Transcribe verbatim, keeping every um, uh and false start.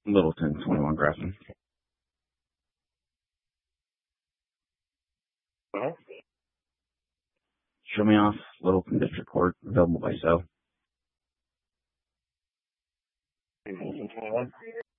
Littleton, twenty-one Grafton. Uh-huh. Show me off. Littleton District Court, available by sale. Littleton twenty-one.